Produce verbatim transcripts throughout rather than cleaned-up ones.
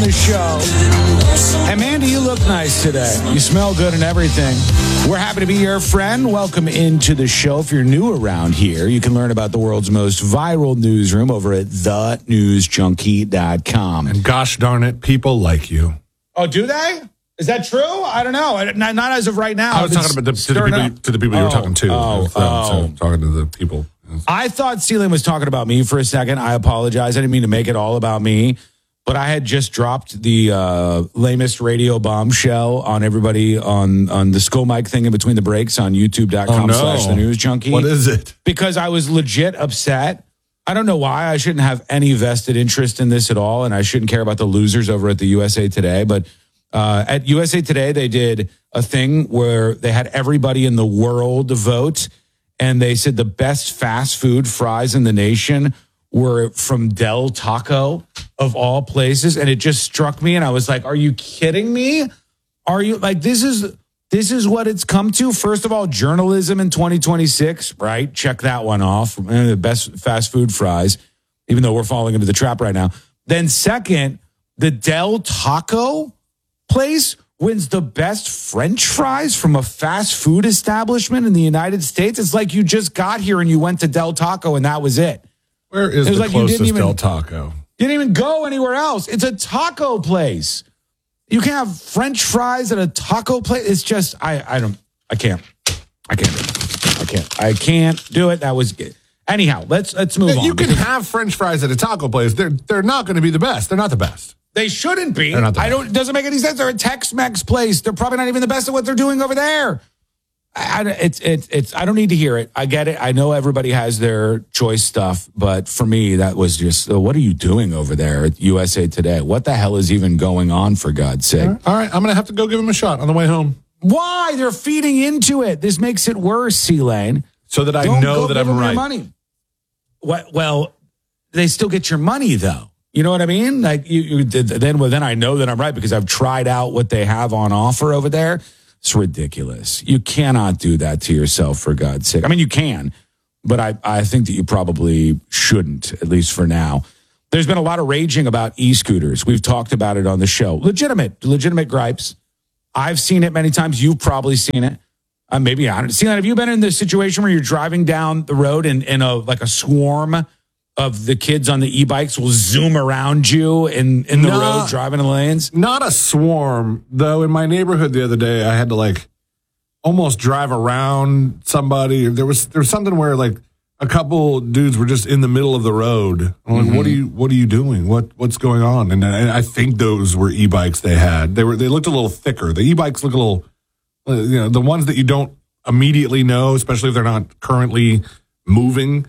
the show. And Mandy, you look nice today. You smell good and everything. We're happy to be your friend. Welcome into the show. If you're new around here, you can learn about the world's most viral newsroom over at the news junkie dot com. And gosh darn it, people like you. Oh, do they? Is that true? I don't know. Not, not as of right now. I was talking about the, to, the people, to the people you were oh, talking to. Oh, oh. So, talking to the people. I thought Celine was talking about me for a second. I apologize. I didn't mean to make it all about me. But I had just dropped the uh, lamest radio bombshell on everybody on, on the Skull Mike thing in between the breaks on youtube dot com oh, no. slash the news junkie. What is it? Because I was legit upset. I don't know why. I shouldn't have any vested interest in this at all, and I shouldn't care about the losers over at the U S A Today. But uh, at U S A Today, they did a thing where they had everybody in the world vote, and they said the best fast food fries in the nation were from Del Taco, of all places. And it just struck me, and I was like, are you kidding me? Are you like, this is this is what it's come to? First of all, journalism in twenty twenty-six, right? Check that one off. The best fast food fries, even though we're falling into the trap right now. Then second, the Del Taco place wins the best French fries from a fast food establishment in the United States. It's like you just got here and you went to Del Taco and that was it. Where is the like closest even, Del Taco? You didn't even go anywhere else. It's a taco place. You can't have French fries at a taco place. It's just, I, I don't, I can't. I can't. I can't. I can't do it. That was, anyhow, let's let's move you on. You can have French fries at a taco place. They're they're not going to be the best. They're not the best. They shouldn't be. They're not the I best. don't, it doesn't make any sense. They're a Tex-Mex place. They're probably not even the best at what they're doing over there. I, I, it's, it's, it's, I don't need to hear it. I get it. I know everybody has their choice stuff, but for me, that was just, uh, what are you doing over there at U S A Today? What the hell is even going on, for God's sake? All right, All right. I'm going to have to go give him a shot on the way home. Why? They're feeding into it. This makes it worse, C-Lane. So that I don't know go that give I'm them right. Your money. What? Well, they still get your money, though. You know what I mean? Like you, you then, well, then I know that I'm right because I've tried out what they have on offer over there. It's ridiculous. You cannot do that to yourself, for God's sake. I mean, you can, but I, I think that you probably shouldn't, at least for now. There's been a lot of raging about e-scooters. We've talked about it on the show. Legitimate, legitimate gripes. I've seen it many times. You've probably seen it. Uh, maybe I haven't seen that. Have you been in this situation where you're driving down the road and in a like a swarm of the kids on the e-bikes will zoom around you in, in the not, road, driving in the lanes? Not a swarm, though. In my neighborhood the other day, I had to like almost drive around somebody. There was there was something where like a couple dudes were just in the middle of the road. I'm like, mm-hmm. what are you what are you doing? What what's going on? And I, I think those were e-bikes they had. They were they looked a little thicker. The e-bikes look a little, you know, the ones that you don't immediately know, especially if they're not currently moving.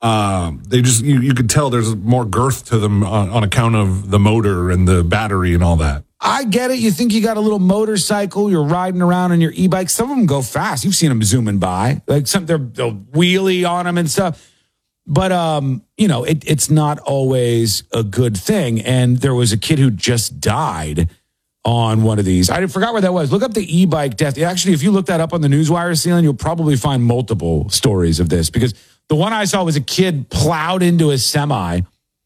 Um, they just, you, you could tell there's more girth to them on, on account of the motor and the battery and all that. I get it. You think you got a little motorcycle, you're riding around on your e-bike. Some of them go fast. You've seen them zooming by, like some, they're, they'll wheelie on them and stuff. But, um, you know, it, it's not always a good thing. And there was a kid who just died on one of these. I forgot where that was. Look up the e-bike death. Actually, if you look that up on the Newswire, Ceiling, you'll probably find multiple stories of this, because the one I saw was a kid plowed into a semi,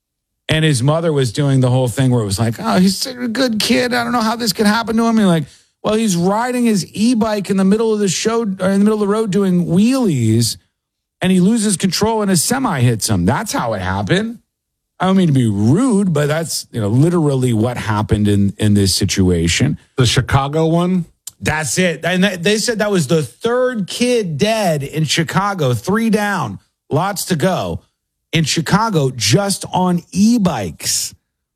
and his mother was doing the whole thing where it was like, oh, he's a good kid. I don't know how this could happen to him. And like, well, he's riding his e-bike in the middle of the show, or in the middle of the road doing wheelies, and he loses control and a semi hits him. That's how it happened. I don't mean to be rude, but that's, you know, literally what happened in, in this situation. The Chicago one? That's it. And they said that was the third kid dead in Chicago, three down. Lots to go in Chicago just on e-bikes.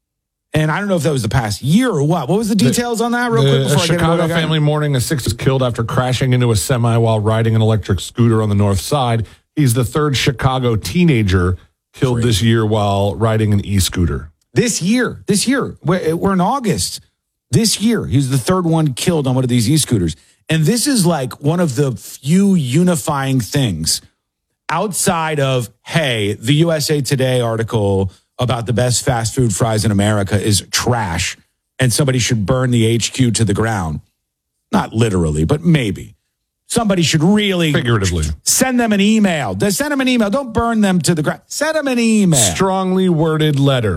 And I don't know if that was the past year or what. What was the details the, on that real the, quick? Before a I Chicago get family mourning a six was killed after crashing into a semi while riding an electric scooter on the north side. He's the third Chicago teenager killed Great. this year while riding an e-scooter. This year, this year. We're, we're in August. This year, he's the third one killed on one of these e-scooters. And this is like one of the few unifying things outside of, hey, the U S A Today article about the best fast food fries in America is trash and somebody should burn the H Q to the ground. Not literally, but maybe. Somebody should really figuratively send them an email. Send them an email. Don't burn them to the ground. Send them an email. Strongly worded letter.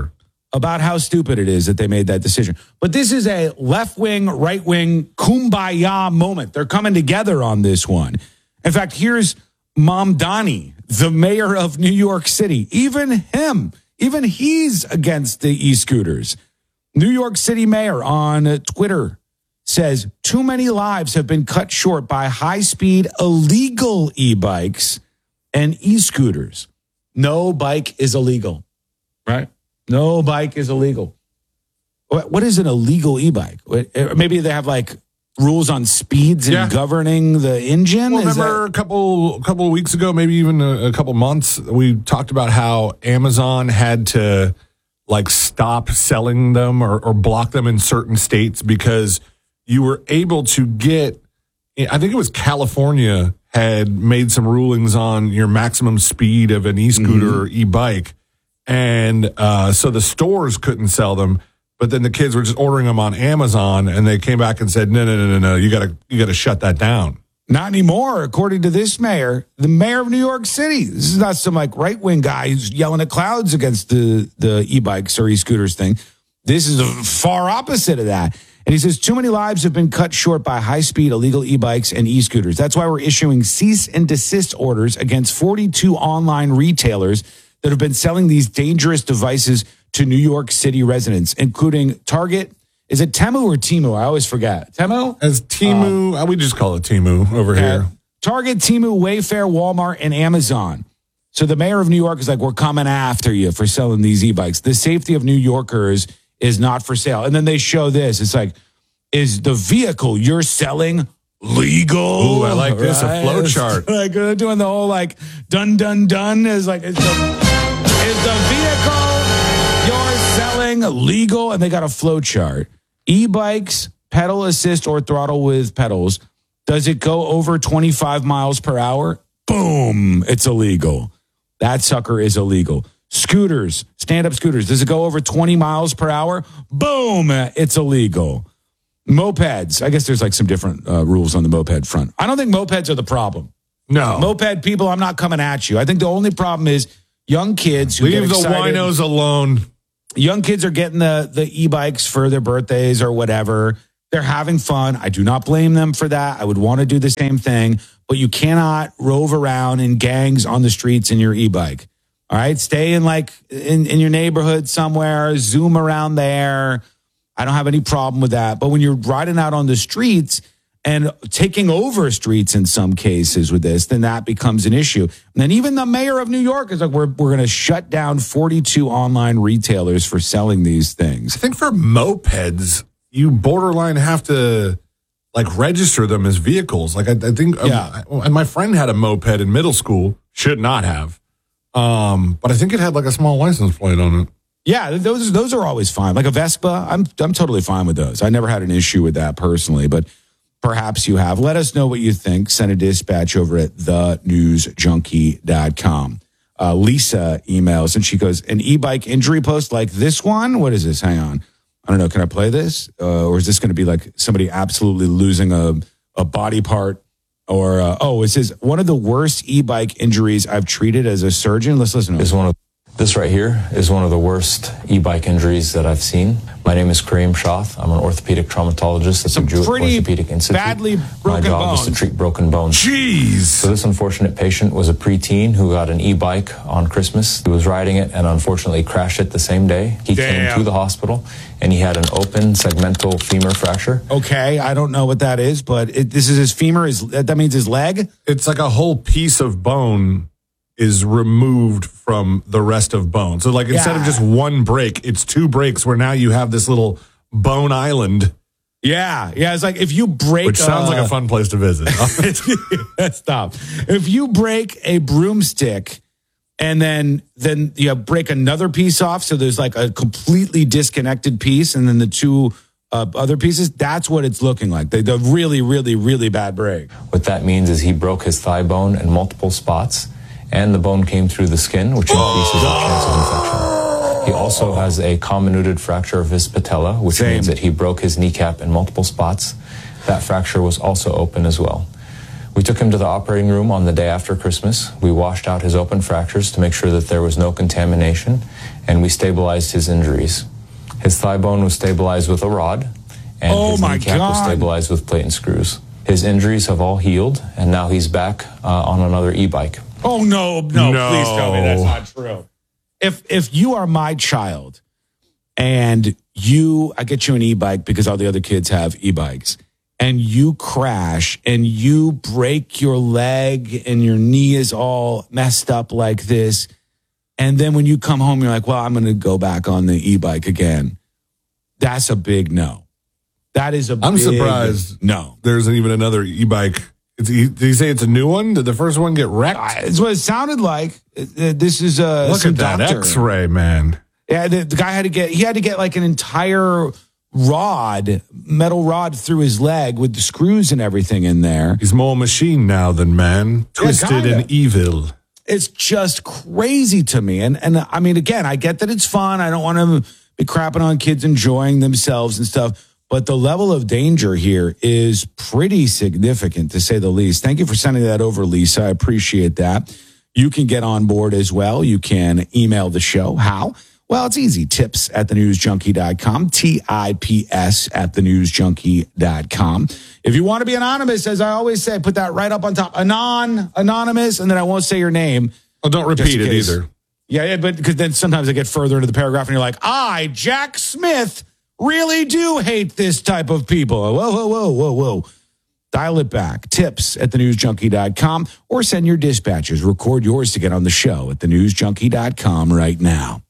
about how stupid it is that they made that decision. But this is a left-wing, right-wing kumbaya moment. They're coming together on this one. In fact, here's Mamdani, the mayor of New York City. Even him, even he's against the e-scooters. New York City mayor on Twitter says too many lives have been cut short by high-speed illegal e-bikes and e-scooters. No bike is illegal, right? No bike is illegal. What is an illegal e-bike? Maybe they have like rules on speeds and yeah. governing the engine. Well, is remember that- a couple a couple of weeks ago, maybe even a, a couple months, we talked about how Amazon had to like stop selling them or, or block them in certain states because you were able to get, I think it was California had made some rulings on your maximum speed of an e-scooter mm-hmm. or e-bike. And uh, so the stores couldn't sell them, but then the kids were just ordering them on Amazon, and they came back and said, no, no, no, no, no, you got to you got to shut that down. Not anymore, according to this mayor, the mayor of New York City. This is not some like right-wing guy who's yelling at clouds against the, the e-bikes or e-scooters thing. This is a far opposite of that. And he says, too many lives have been cut short by high-speed illegal e-bikes and e-scooters. That's why we're issuing cease and desist orders against forty-two online retailers that have been selling these dangerous devices to New York City residents, including Target. Is it Temu or Temu? I always forget. Temu? As Temu, um, we just call it Temu over uh, here. Target, Temu, Wayfair, Walmart, and Amazon. So the mayor of New York is like, we're coming after you for selling these e-bikes. The safety of New Yorkers is not for sale. And then they show this. It's like, is the vehicle you're selling legal? Ooh, I like this, right? A flow chart. Like uh, doing the whole like dun dun dun is like is the, is the vehicle you're selling legal? And they got a flow chart. E-bikes, pedal assist or throttle with pedals. Does it go over twenty-five miles per hour? Boom, it's illegal. That sucker is illegal. Scooters, stand-up scooters. Does it go over twenty miles per hour? Boom, it's illegal. Mopeds. I guess there's like some different uh, rules on the moped front. I don't think mopeds are the problem. No. Moped people, I'm not coming at you. I think the only problem is young kids who Leave get the excited. winos alone. Young kids are getting the, the e-bikes for their birthdays or whatever. They're having fun. I do not blame them for that. I would want to do the same thing. But you cannot rove around in gangs on the streets in your e-bike. All right? Stay in like in, in your neighborhood somewhere. Zoom around there. I don't have any problem with that. But when you're riding out on the streets and taking over streets in some cases with this, then that becomes an issue. And then even the mayor of New York is like, we're, we're going to shut down forty-two online retailers for selling these things. I think for mopeds, you borderline have to like register them as vehicles. Like I, I think, yeah. um, and my friend had a moped in middle school, should not have. Um, but I think it had like a small license plate on it. Yeah, those those are always fine. Like a Vespa, I'm I'm totally fine with those. I never had an issue with that personally, but perhaps you have. Let us know what you think. Send a dispatch over at the news junkie dot com. Uh, Lisa emails and she goes, an e-bike injury post like this one? What is this? Hang on. I don't know. Can I play this? Uh, or is this going to be like somebody absolutely losing a, a body part? Or, uh, oh, it says one of the worst e-bike injuries I've treated as a surgeon. Let's listen to it. Is one of This right here is one of the worst e-bike injuries that I've seen. My name is Kareem Shoth. I'm an orthopedic traumatologist at Some the Jewett pretty Orthopedic Institute. badly My broken job bones. is to treat broken bones. Jeez. So this unfortunate patient was a preteen who got an e-bike on Christmas. He was riding it and unfortunately crashed it the same day. He Damn. came to the hospital and he had an open segmental femur fracture. Okay, I don't know what that is, but it, this is his femur. Is that means his leg? It's like a whole piece of bone is removed from the rest of bone. So like instead Yeah. of just one break, it's two breaks where now you have this little bone island, Yeah, yeah. It's like if you break, which sounds uh, like a fun place to visit. Stop. If you break a broomstick and then then you break another piece off, so there's like a completely disconnected piece, and then the two uh, other pieces, that's what it's looking like. The, the really, really, really bad break. What that means is he broke his thigh bone in multiple spots, and the bone came through the skin, which increases the chance of infection. He also has a comminuted fracture of his patella, which Same. means that he broke his kneecap in multiple spots. That fracture was also open as well. We took him to the operating room on the day after Christmas. We washed out his open fractures to make sure that there was no contamination, and we stabilized his injuries. His thigh bone was stabilized with a rod, and Oh his my kneecap was God. stabilized with plate and screws. His injuries have all healed, and now he's back uh, on another e-bike. Oh, no, no, No. please tell me that's not true. If if you are my child and you, I get you an e-bike because all the other kids have e-bikes, and you crash and you break your leg and your knee is all messed up like this, and then when you come home, you're like, well, I'm going to go back on the e-bike again. That's a big no. That is a I'm big surprised. no. There's even another e-bike. Is he, did he say it's a new one? Did the first one get wrecked? I- It's what it sounded like. Uh, This is a Look at that X-ray, man. Yeah, the, the guy had to get, he had to get like an entire rod, metal rod through his leg with the screws and everything in there. He's more machine now than man. Twisted kinda. and evil. It's just crazy to me. And, and I mean, again, I get that it's fun. I don't want to be crapping on kids enjoying themselves and stuff. But the level of danger here is pretty significant, to say the least. Thank you for sending that over, Lisa. I appreciate that. You can get on board as well. You can email the show. How? Well, it's easy. Tips at the news junkie dot com. T I P S at the news junkie dot com. If you want to be anonymous, as I always say, put that right up on top. Anon, anonymous, and then I won't say your name. Oh, don't Just repeat in it case. either. Yeah, yeah, but because then sometimes I get further into the paragraph and you're like, I, Jack Smith, really do hate this type of people. Whoa, whoa, whoa, whoa, whoa. Dial it back. Tips at the news junkie dot com or send your dispatches. Record yours to get on the show at the news junkie dot com right now.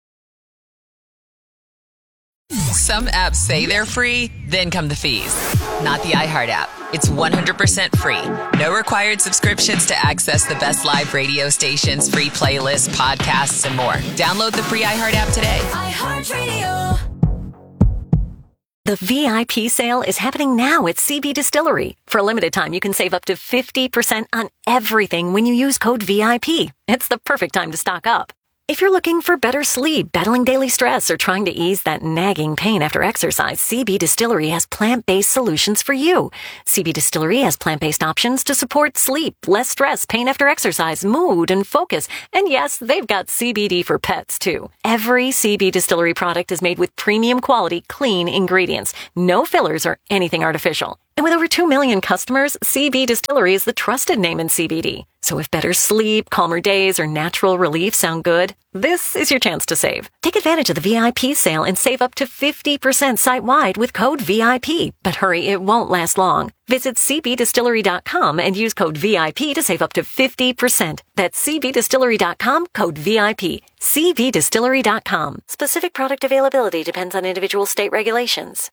Some apps say they're free, then come the fees. Not the iHeart app. It's one hundred percent free. No required subscriptions to access the best live radio stations, free playlists, podcasts, and more. Download the free iHeart app today. iHeartRadio. The V I P sale is happening now at C B Distillery. For a limited time, you can save up to fifty percent on everything when you use code V I P. It's the perfect time to stock up. If you're looking for better sleep, battling daily stress, or trying to ease that nagging pain after exercise, C B Distillery has plant-based solutions for you. C B Distillery has plant-based options to support sleep, less stress, pain after exercise, mood, and focus. And yes, they've got C B D for pets, too. Every C B Distillery product is made with premium quality, clean ingredients. No fillers or anything artificial. And with over two million customers, C B Distillery is the trusted name in C B D. So if better sleep, calmer days, or natural relief sound good, this is your chance to save. Take advantage of the V I P sale and save up to fifty percent site-wide with code V I P. But hurry, it won't last long. Visit c b distillery dot com and use code V I P to save up to fifty percent. That's c b distillery dot com, code V I P. c b distillery dot com. Specific product availability depends on individual state regulations.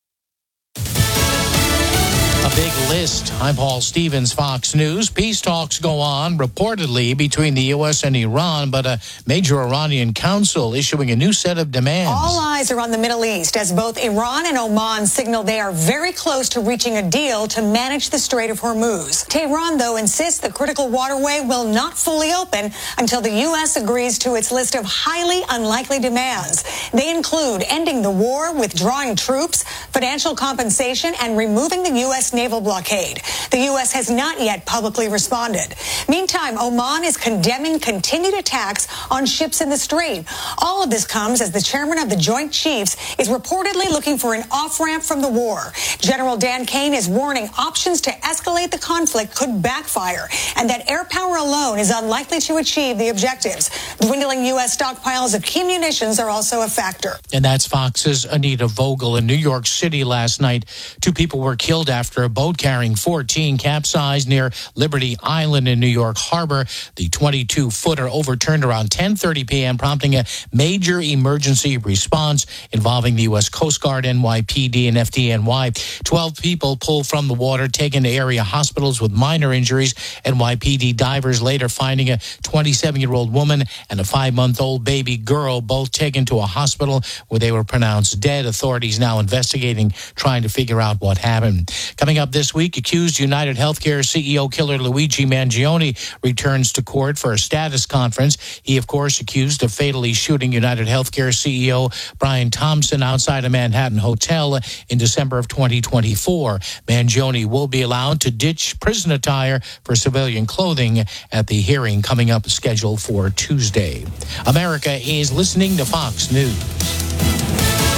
A big list. I'm Paul Stevens, Fox News. Peace talks go on, reportedly, between the U S and Iran, but a major Iranian council issuing a new set of demands. All eyes are on the Middle East as both Iran and Oman signal they are very close to reaching a deal to manage the Strait of Hormuz. Tehran, though, insists the critical waterway will not fully open until the U S agrees to its list of highly unlikely demands. They include ending the war, withdrawing troops, financial compensation, and removing the U S naval blockade. The U S has not yet publicly responded. Meantime, Oman is condemning continued attacks on ships in the strait. All of this comes as the chairman of the Joint Chiefs is reportedly looking for an off-ramp from the war. General Dan Kane is warning options to escalate the conflict could backfire and that air power alone is unlikely to achieve the objectives. Dwindling U S stockpiles of key munitions are also a factor. And that's Fox's Anita Vogel. In New York City last night, two people were killed after a boat carrying fourteen capsized near Liberty Island in New York Harbor. The twenty-two footer overturned around ten thirty p.m., prompting a major emergency response involving the U S Coast Guard, N Y P D, and F D N Y. twelve people pulled from the water, taken to area hospitals with minor injuries. N Y P D divers later finding a twenty-seven-year-old woman and a five-month-old baby girl, both taken to a hospital where they were pronounced dead. Authorities now investigating, trying to figure out what happened. Coming up this week, accused United Healthcare C E O killer Luigi Mangione returns to court for a status conference. He, of course, accused of fatally shooting United Healthcare C E O Brian Thompson outside a Manhattan hotel in December of twenty twenty-four. Mangione will be allowed to ditch prison attire for civilian clothing at the hearing coming up scheduled for Tuesday. America is listening to Fox News.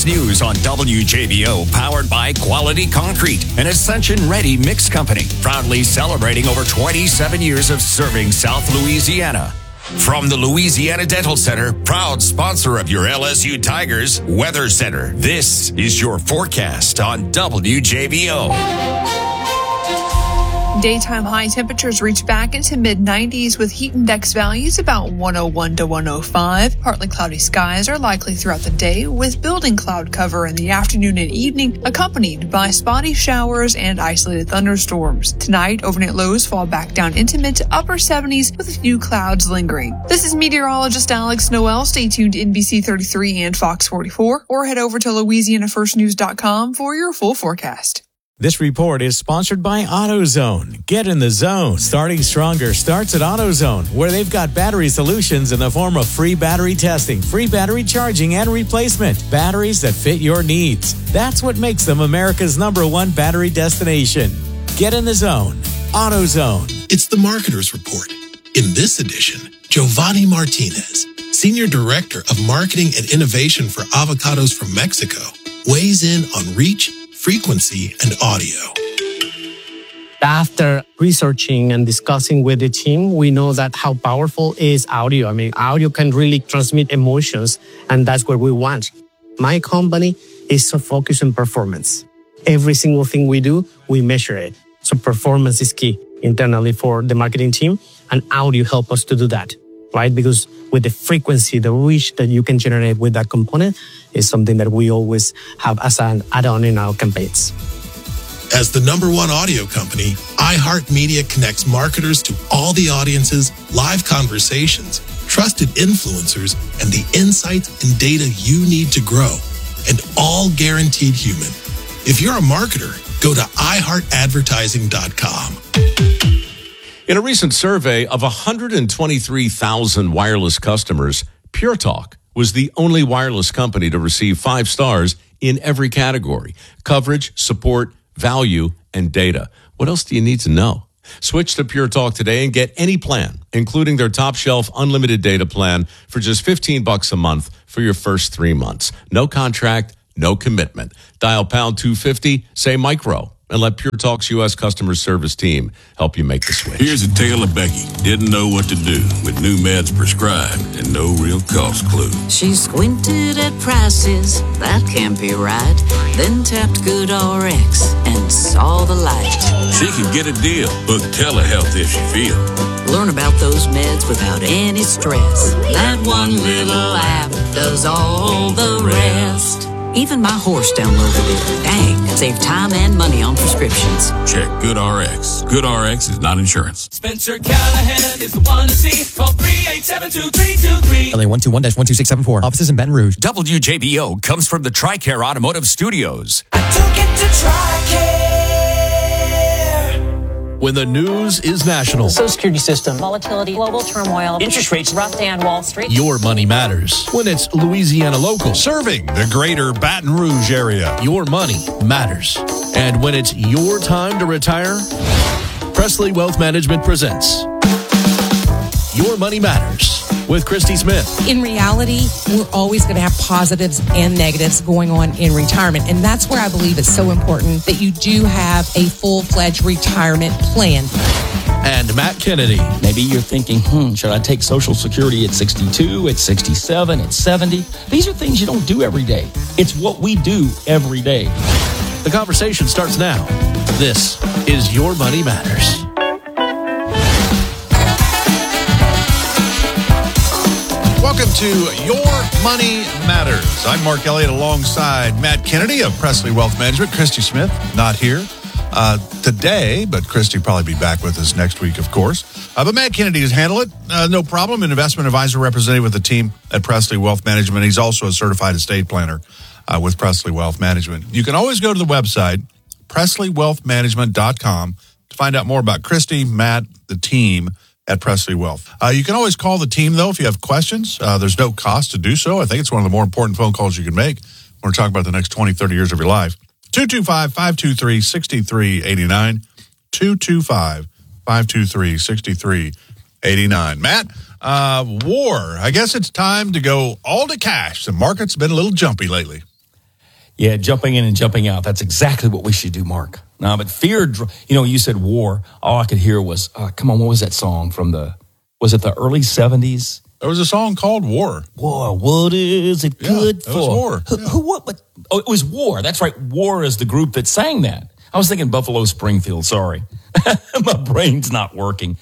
Fox News on W J B O, powered by Quality Concrete, an Ascension-ready mix company, proudly celebrating over twenty-seven years of serving South Louisiana. From the Louisiana Dental Center, proud sponsor of your L S U Tigers, Weather Center, this is your forecast on W J B O. Daytime high temperatures reach back into mid nineties with heat index values about one oh one to one oh five. Partly cloudy skies are likely throughout the day with building cloud cover in the afternoon and evening, accompanied by spotty showers and isolated thunderstorms. Tonight, overnight lows fall back down into mid to upper seventies with a few clouds lingering. This is meteorologist Alex Noel. Stay tuned to N B C thirty-three and Fox forty-four or head over to Louisiana First News dot com for your full forecast. This report is sponsored by AutoZone. Get in the zone. Starting stronger starts at AutoZone, where they've got battery solutions in the form of free battery testing, free battery charging, and replacement. Batteries that fit your needs. That's what makes them America's number one battery destination. Get in the zone. AutoZone. It's the Marketer's Report. In this edition, Giovanni Martinez, Senior Director of Marketing and Innovation for Avocados from Mexico, weighs in on reach, frequency, and audio. After researching and discussing with the team, we know that how powerful is audio. I mean, audio can really transmit emotions, and that's what we want. My company is so focused on performance. Every single thing we do, we measure it. So performance is key internally for the marketing team, and audio help us to do that, right? Because with the frequency, the reach that you can generate with that component is something that we always have as an add-on in our campaigns. As the number one audio company, iHeartMedia connects marketers to all the audiences, live conversations, trusted influencers, and the insights and data you need to grow, and all guaranteed human. If you're a marketer, go to i heart advertising dot com. In a recent survey of one hundred twenty-three thousand wireless customers, Pure Talk was the only wireless company to receive five stars in every category: coverage, support, value, and data. What else do you need to know? Switch to Pure Talk today and get any plan, including their top shelf unlimited data plan for just fifteen bucks a month for your first three months. No contract, no commitment. Dial pound two fifty, say micro, and let Pure Talk's U S customer service team help you make the switch. Here's a tale of Becky. Didn't know what to do with new meds prescribed and no real cost clue. She squinted at prices, that can't be right. Then tapped GoodRx and saw the light. She could get a deal. Book telehealth if she feel. Learn about those meds without any stress. That one little app does all the rest. Even my horse downloaded it. Dang, save time and money on prescriptions. Check GoodRx. GoodRx is not insurance. Spencer Callahan is the one to see. Call three eight seven two three two three. L A one two one dash one two six seven four. Offices in Baton Rouge. W J B O comes from the TRICARE Automotive Studios. I took it to TRICARE. When the news is national. Social security system. Volatility. Global turmoil. Interest rates. Rough day on Wall Street. Your money matters. When it's Louisiana local. Serving the greater Baton Rouge area. Your money matters. And when it's your time to retire, Presley Wealth Management presents Your Money Matters with Christy Smith. In reality, we're always going to have positives and negatives going on in retirement. And that's where I believe it's so important that you do have a full-fledged retirement plan. And Matt Kennedy. Maybe you're thinking, hmm, should I take Social Security at sixty-two, at sixty-seven, at seventy? These are things you don't do every day. It's what we do every day. The conversation starts now. This is Your Money Matters. Welcome to Your Money Matters. I'm Mark Elliott alongside Matt Kennedy of Presley Wealth Management. Christy Smith, not here uh, today, but Christy will probably be back with us next week, of course. Uh, but Matt Kennedy has handled it, uh, no problem. An investment advisor representative with the team at Presley Wealth Management. He's also a certified estate planner uh, with Presley Wealth Management. You can always go to the website, presley wealth management dot com, to find out more about Christy, Matt, the team at Presley Wealth. Uh, you can always call the team, though, if you have questions. Uh, there's no cost to do so. I think it's one of the more important phone calls you can make when we're talking about the next twenty, thirty years of your life. two two five, five two three, six three eight nine. two two five, five two three, six three eight nine. Matt, uh, war. I guess it's time to go all to cash. The market's been a little jumpy lately. Yeah, jumping in and jumping out. That's exactly what we should do, Mark. No, but fear, you know, you said war. All I could hear was, uh, come on, what was that song from the, was it the early seventies? There was a song called War. War, what is it Yeah, good it for? was War. Who, Yeah. who, what, but, oh, it was War. That's right. War is the group that sang that. I was thinking Buffalo Springfield, sorry. My brain's not working.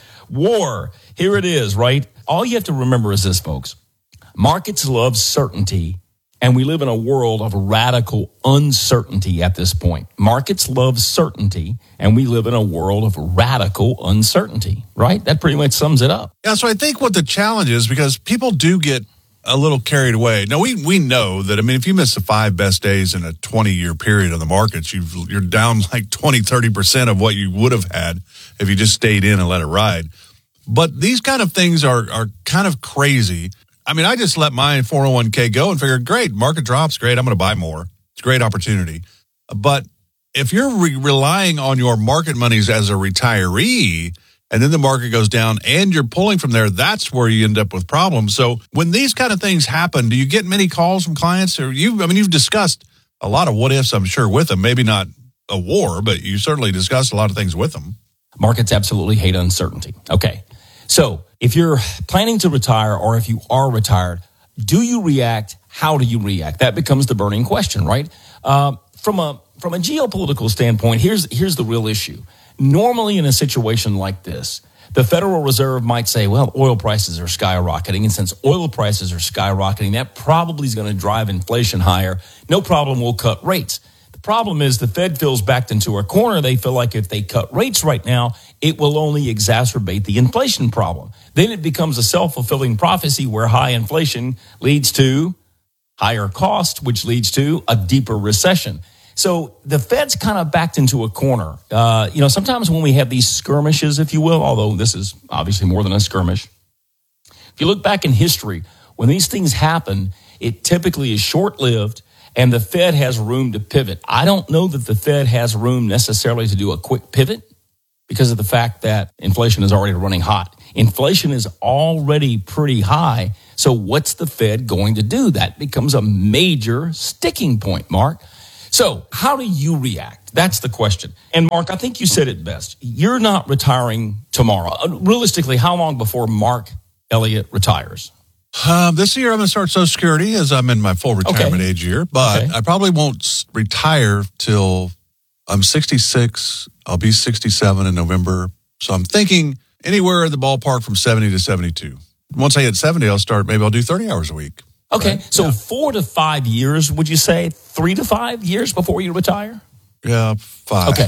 War, here it is, right? All you have to remember is this, folks. Markets love certainty, and we live in a world of radical uncertainty at this point. Markets love certainty, and we live in a world of radical uncertainty, right? That pretty much sums it up. Yeah, so I think what the challenge is, because people do get a little carried away. Now, we we know that, I mean, if you miss the five best days in a twenty-year period in the markets, you've, you're down like twenty, thirty percent of what you would have had if you just stayed in and let it ride. But these kind of things are are kind of crazy. I mean, I just let my four oh one k go and figured, great, market drops, great, I'm going to buy more. It's a great opportunity. But if you're re- relying on your market monies as a retiree, and then the market goes down and you're pulling from there, that's where you end up with problems. So when these kind of things happen, do you get many calls from clients? Or you, I mean, you've discussed a lot of what ifs, I'm sure, with them. Maybe not a war, but you certainly discussed a lot of things with them. Markets absolutely hate uncertainty. Okay. So if you're planning to retire or if you are retired, do you react? How do you react? That becomes the burning question, right? Uh, from a from a geopolitical standpoint, here's here's the real issue. Normally in a situation like this, the Federal Reserve might say, well, oil prices are skyrocketing. And since oil prices are skyrocketing, that probably is going to drive inflation higher. No problem, we'll cut rates. The problem is the Fed feels backed into a corner. They feel like if they cut rates right now, it will only exacerbate the inflation problem. Then it becomes a self-fulfilling prophecy where high inflation leads to higher cost, which leads to a deeper recession. So the Fed's kind of backed into a corner. Uh, you know, sometimes when we have these skirmishes, if you will, although this is obviously more than a skirmish, if you look back in history, when these things happen, it typically is short-lived and the Fed has room to pivot. I don't know that the Fed has room necessarily to do a quick pivot because of the fact that inflation is already running hot. Inflation is already pretty high. So what's the Fed going to do? That becomes a major sticking point, Mark. So how do you react? That's the question. And Mark, I think you said it best. You're not retiring tomorrow. Realistically, how long before Mark Elliott retires? Uh, this year I'm going to start Social Security as I'm in my full retirement Okay. age year, but Okay. I probably won't s- retire till I'm sixty-six. I'll be sixty-seven in November. So I'm thinking anywhere in the ballpark from seventy to seventy-two. Once I hit seventy, I'll start, maybe I'll do thirty hours a week. Okay, so four to five years, would you say? Three to five years before you retire? Yeah, five. Okay,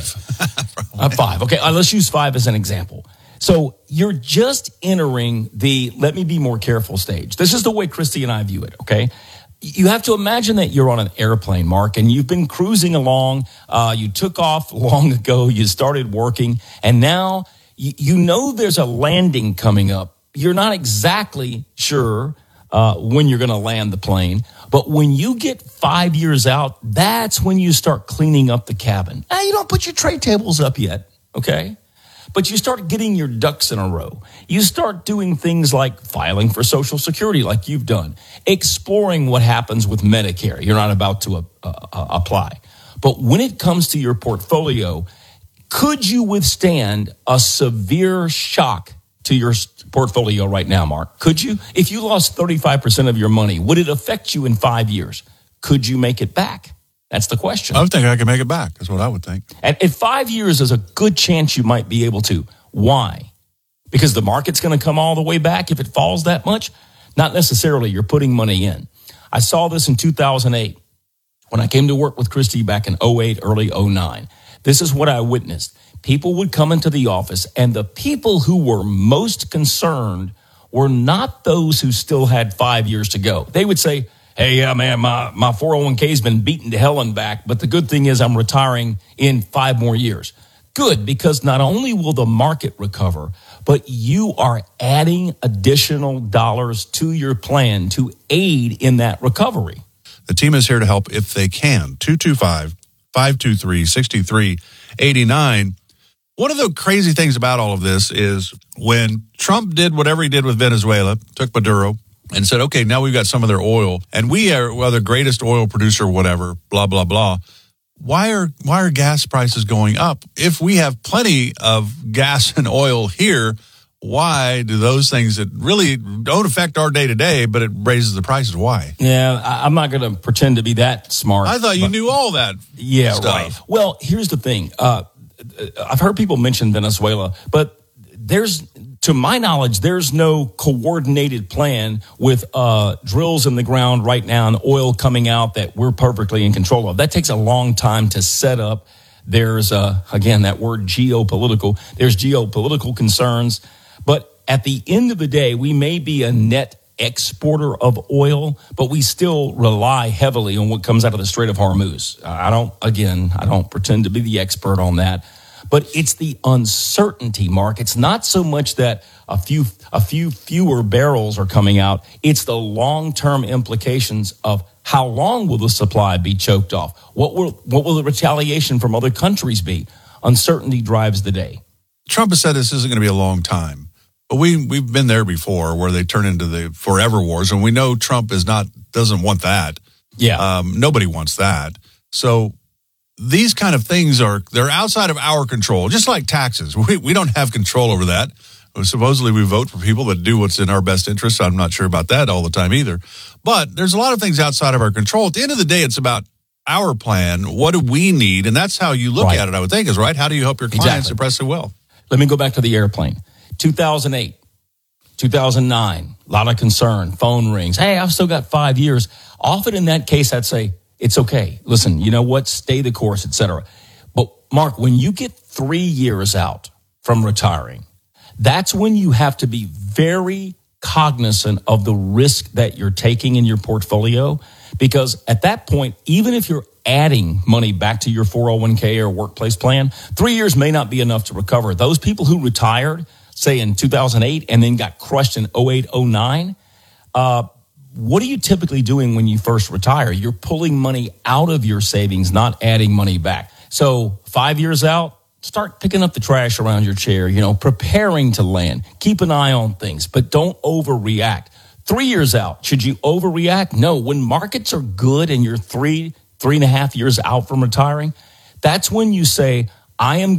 uh, five. Okay, uh, let's use five as an example. So you're just entering the let me be more careful stage. This is the way Christy and I view it, okay? You have to imagine that you're on an airplane, Mark, and you've been cruising along. Uh, you took off long ago. You started working, and now you, you know there's a landing coming up. You're not exactly sure uh, when you're going to land the plane, but when you get five years out, that's when you start cleaning up the cabin. Now, you don't put your tray tables up yet, okay? But you start getting your ducks in a row. You start doing things like filing for Social Security like you've done, exploring what happens with Medicare. You're not about to uh, uh, apply. But when it comes to your portfolio, could you withstand a severe shock to your portfolio right now, Mark? Could you? If you lost thirty-five percent of your money, would it affect you in five years? Could you make it back? That's the question. I would think I could make it back. That's what I would think. At, at five years, there's a good chance you might be able to. Why? Because the market's going to come all the way back if it falls that much? Not necessarily. You're putting money in. I saw this in two thousand eight when I came to work with Christy back in oh eight, early oh nine. This is what I witnessed. People would come into the office, and the people who were most concerned were not those who still had five years to go. They would say, hey, yeah, man, my, my four oh one k's been beaten to hell and back, but the good thing is I'm retiring in five more years. Good, because not only will the market recover, but you are adding additional dollars to your plan to aid in that recovery. The team is here to help if they can. two two five, five two three, six three eight nine. One of the crazy things about all of this is when Trump did whatever he did with Venezuela, took Maduro, and said, okay, now we've got some of their oil, and we are well, the greatest oil producer, whatever, blah, blah, blah. Why are why are gas prices going up? If we have plenty of gas and oil here, why do those things that really don't affect our day-to-day, but it raises the prices? Why? Yeah, I, I'm not going to pretend to be that smart. I thought you knew all that Yeah, stuff. right. Well, here's the thing. Uh, I've heard people mention Venezuela, but there's, to my knowledge, there's no coordinated plan with uh, drills in the ground right now and oil coming out that we're perfectly in control of. That takes a long time to set up. There's, uh, again, that word geopolitical. There's geopolitical concerns. But at the end of the day, we may be a net exporter of oil, but we still rely heavily on what comes out of the Strait of Hormuz. I don't, again, I don't pretend to be the expert on that. But it's the uncertainty, Mark. It's not so much that a few a few fewer barrels are coming out. It's the long-term implications of how long will the supply be choked off? What will what will the retaliation from other countries be? Uncertainty drives the day. Trump has said this isn't going to be a long time, but we we've been there before, where they turn into the forever wars, and we know Trump is not doesn't want that. Yeah, um, nobody wants that. So these kind of things are, they're outside of our control, just like taxes. We we don't have control over that. Supposedly we vote for people that do what's in our best interest. I'm not sure about that all the time either. But there's a lot of things outside of our control. At the end of the day, it's about our plan. What do we need? And that's how you look Right. at it, I would think, is right. How do you help your clients Exactly. suppress their wealth? Let me go back to the airplane. two thousand eight, two thousand nine, a lot of concern, phone rings. Hey, I've still got five years. Often in that case, I'd say, it's okay. Listen, you know what? Stay the course, et cetera. But Mark, when you get three years out from retiring, that's when you have to be very cognizant of the risk that you're taking in your portfolio. Because at that point, even if you're adding money back to your four oh one k or workplace plan, three years may not be enough to recover. Those people who retired, say in two thousand eight, and then got crushed in oh eight, oh nine, uh, what are you typically doing when you first retire? You're pulling money out of your savings, not adding money back. So five years out, start picking up the trash around your chair, you know, preparing to land. Keep an eye on things, but don't overreact. Three years out, should you overreact? No. When markets are good and you're three, three and a half years out from retiring, that's when you say, I am